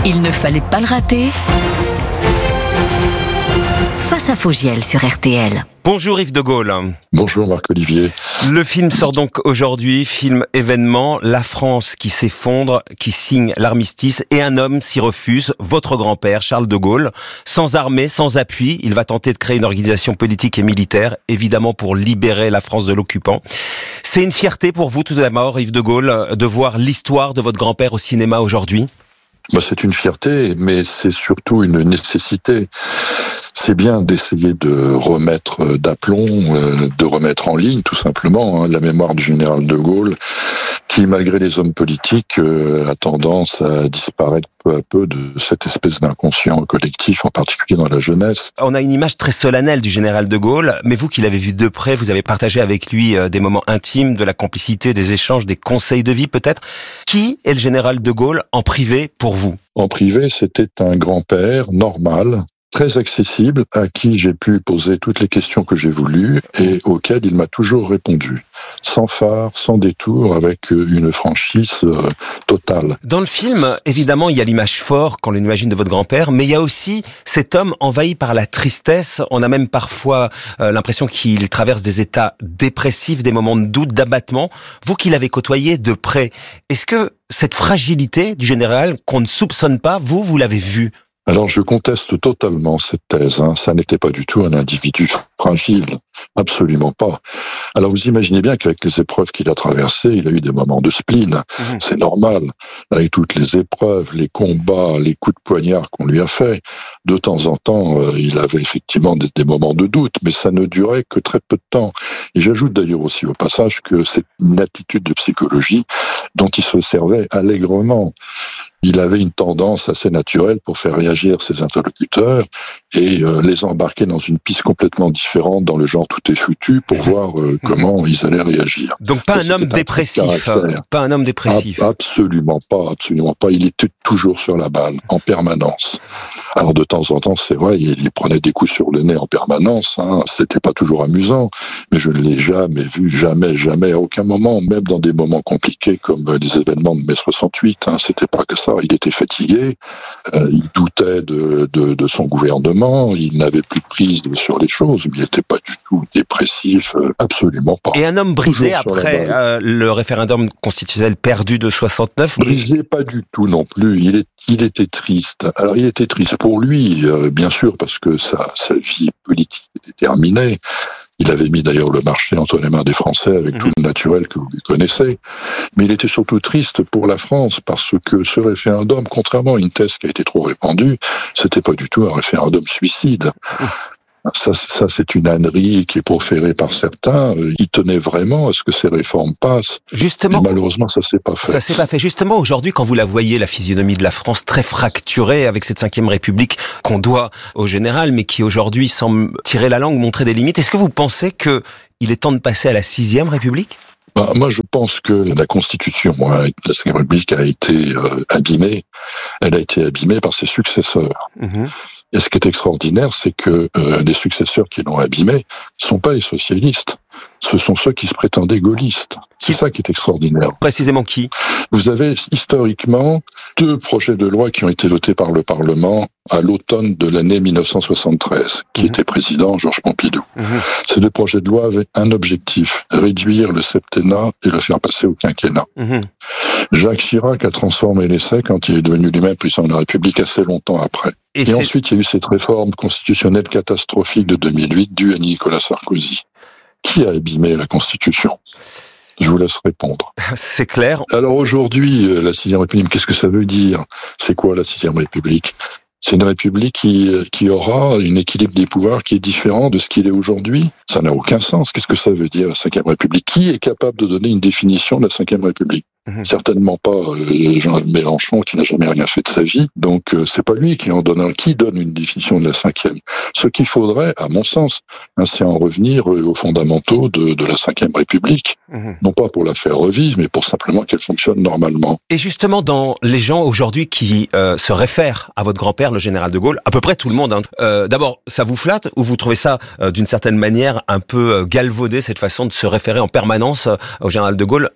Il ne fallait pas le rater. Face à Fogiel sur RTL. Bonjour Yves de Gaulle. Bonjour Marc-Olivier. Le film sort donc aujourd'hui, film événement, la France qui s'effondre, qui signe l'armistice et un homme s'y refuse, votre grand-père Charles de Gaulle. Sans armée, sans appui, il va tenter de créer une organisation politique et militaire, évidemment pour libérer la France de l'occupant. C'est une fierté pour vous tout d'abord, Yves de Gaulle, de voir l'histoire de votre grand-père au cinéma aujourd'hui? C'est une fierté, mais c'est surtout une nécessité. C'est bien d'essayer de remettre d'aplomb, de remettre en ligne tout simplement la mémoire du général de Gaulle, qui malgré les hommes politiques a tendance à disparaître peu à peu de cette espèce d'inconscient collectif, en particulier dans la jeunesse. On a une image très solennelle du général de Gaulle, mais vous qui l'avez vu de près, vous avez partagé avec lui des moments intimes, de la complicité, des échanges, des conseils de vie peut-être. Qui est le général de Gaulle en privé pour vous? En privé, c'était un grand-père normal, très accessible, à qui j'ai pu poser toutes les questions que j'ai voulu et auxquelles il m'a toujours répondu. Sans phare, sans détour, avec une franchise totale. Dans le film, évidemment, il y a l'image forte qu'on l'imagine de votre grand-père, mais il y a aussi cet homme envahi par la tristesse. On a même parfois l'impression qu'il traverse des états dépressifs, des moments de doute, d'abattement. Vous qui l'avez côtoyé de près, est-ce que cette fragilité du général qu'on ne soupçonne pas, vous l'avez vue? Alors je conteste totalement cette thèse. Ça n'était pas du tout un individu fragile, absolument pas. Alors vous imaginez bien qu'avec les épreuves qu'il a traversées, il a eu des moments de spleen. C'est normal. Avec toutes les épreuves, les combats, les coups de poignard qu'on lui a fait, de temps en temps, il avait effectivement des moments de doute, mais ça ne durait que très peu de temps. Et j'ajoute d'ailleurs aussi au passage que c'est une attitude de psychologie dont il se servait allègrement. Il avait une tendance assez naturelle pour faire réagir ses interlocuteurs et les embarquer dans une piste complètement différente, dans le genre tout est foutu, pour voir comment ils allaient réagir. Donc pas un homme dépressif, pas un homme dépressif. Absolument pas, absolument pas. Il était toujours sur la balle, en permanence. Alors de temps en temps, c'est vrai, il prenait des coups sur le nez en permanence. C'était pas toujours amusant, mais je ne l'ai jamais vu, jamais, à aucun moment, même dans des moments compliqués comme les événements de mai 68. C'était pas que ça. Il était fatigué, il doutait de son gouvernement, il n'avait plus de prise sur les choses, mais il n'était pas du tout dépressif, absolument pas. Et un homme brisé après le référendum constitutionnel perdu de 69? Brisé pas du tout non plus, il était triste. Alors il était triste pour lui, bien sûr, parce que sa vie politique était terminée. Il avait mis d'ailleurs le marché entre les mains des Français avec tout le naturel que vous connaissez. Mais il était surtout triste pour la France parce que ce référendum, contrairement à une thèse qui a été trop répandue, c'était pas du tout un référendum suicide. Ça, c'est une ânerie qui est proférée par certains. Ils tenaient vraiment à ce que ces réformes passent. Justement. Et malheureusement, ça s'est pas fait. Ça s'est pas fait. Justement, aujourd'hui, quand vous la voyez, la physionomie de la France très fracturée avec cette 5e République qu'on doit au général, mais qui aujourd'hui semble tirer la langue, montrer des limites, est-ce que vous pensez que il est temps de passer à la 6e République? Moi, je pense que la Constitution de la 5e République a été abîmée. Elle a été abîmée par ses successeurs. Et ce qui est extraordinaire, c'est que les successeurs qui l'ont abîmée ne sont pas les socialistes. Ce sont ceux qui se prétendaient gaullistes. C'est ça qui est extraordinaire. Précisément qui? Vous avez historiquement 2 projets de loi qui ont été votés par le Parlement à l'automne de l'année 1973, qui était président Georges Pompidou. Ces 2 projets de loi avaient un objectif, réduire le septennat et le faire passer au quinquennat. Jacques Chirac a transformé l'essai quand il est devenu lui-même président de la République assez longtemps après. Et ensuite, il y a eu cette réforme constitutionnelle catastrophique de 2008 due à Nicolas Sarkozy. Qui a abîmé la Constitution? Je vous laisse répondre. C'est clair. Alors aujourd'hui, la 6e République, qu'est-ce que ça veut dire? C'est quoi la 6e République? C'est une république qui aura un équilibre des pouvoirs qui est différent de ce qu'il est aujourd'hui. Ça n'a aucun sens. Qu'est-ce que ça veut dire, la 5e République? Qui est capable de donner une définition de la 5e République? Certainement pas Jean Mélenchon, qui n'a jamais rien fait de sa vie. Donc c'est pas lui qui en donne un. Qui donne une définition de la 5e? Ce qu'il faudrait, à mon sens, c'est en revenir aux fondamentaux de la 5e République. Non pas pour la faire revivre, mais pour simplement qu'elle fonctionne normalement. Et justement, dans les gens aujourd'hui qui se réfèrent à votre grand-père, le général de Gaulle, à peu près tout le monde, d'abord, ça vous flatte ou vous trouvez ça d'une certaine manière un peu galvaudé, cette façon de se référer en permanence au général de Gaulle,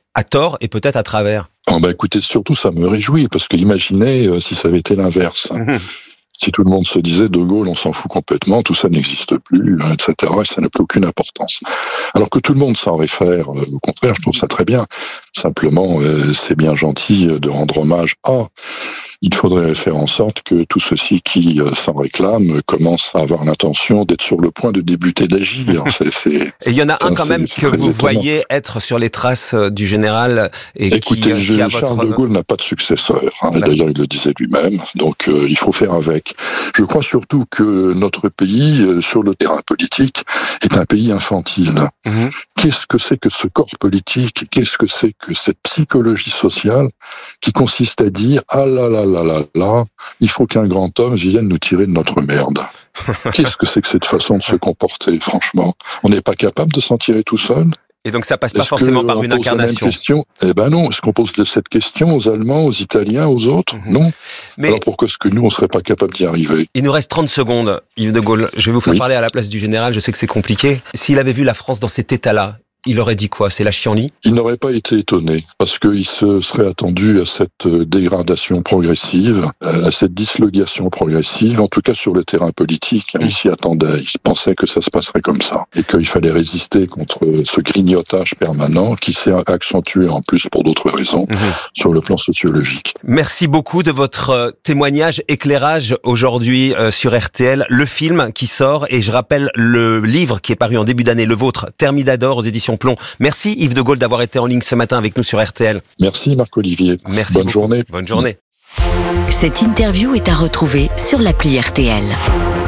à tort et peut-être à travers. Écoutez, surtout ça me réjouit, parce que imaginez si ça avait été l'inverse. Si tout le monde se disait De Gaulle, on s'en fout complètement, tout ça n'existe plus, etc., et ça n'a plus aucune importance. Alors que tout le monde s'en réfère, au contraire, je trouve ça très bien. Simplement, c'est bien gentil de rendre hommage à. Il faudrait faire en sorte que tous ceux-ci qui s'en réclament commencent à avoir l'intention d'être sur le point de débuter d'agir. Et il y en a un quand même que vous voyez être sur les traces du général et écoutez, qui a Charles de Gaulle n'a pas de successeur. Et d'ailleurs, il le disait lui-même. Donc, il faut faire avec. Je crois surtout que notre pays, sur le terrain politique, est un pays infantile. Qu'est-ce que c'est que ce corps politique? Qu'est-ce que c'est que cette psychologie sociale qui consiste à dire « Ah là, il faut qu'un grand homme vienne nous tirer de notre merde ». Qu'est-ce que c'est que cette façon de se comporter, franchement? On n'est pas capable de s'en tirer tout seul? Et donc ça passe pas forcément par une incarnation. Eh ben non. Est-ce qu'on pose cette question aux Allemands, aux Italiens, aux autres? Non. Mais alors pourquoi est-ce que nous, on serait pas capable d'y arriver? Il nous reste 30 secondes, Yves de Gaulle. Je vais vous faire parler à la place du général. Je sais que c'est compliqué. S'il avait vu la France dans cet état-là, il aurait dit quoi? C'est la chienlit? Il n'aurait pas été étonné, parce qu'il se serait attendu à cette dégradation progressive, à cette dislocation progressive, en tout cas sur le terrain politique. Il s'y attendait, il pensait que ça se passerait comme ça, et qu'il fallait résister contre ce grignotage permanent qui s'est accentué en plus pour d'autres raisons sur le plan sociologique. Merci beaucoup de votre témoignage, éclairage aujourd'hui sur RTL. Le film qui sort, et je rappelle le livre qui est paru en début d'année, le vôtre, Thermidor aux éditions Plomb. Merci Yves de Gaulle d'avoir été en ligne ce matin avec nous sur RTL. Merci Marc-Olivier. Merci Bonne beaucoup. journée. Bonne journée. Cette interview est à retrouver sur l'appli RTL.